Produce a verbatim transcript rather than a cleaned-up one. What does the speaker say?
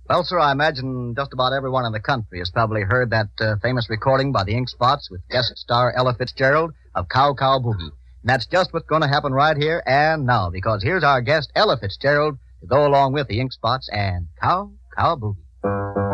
Well, sir, I imagine just about everyone in the country has probably heard that uh, famous recording by the Ink Spots with guest star Ella Fitzgerald of Cow Cow Boogie. And that's just what's going to happen right here and now, because here's our guest, Ella Fitzgerald, to go along with the Ink Spots and Cow Cow Boogie.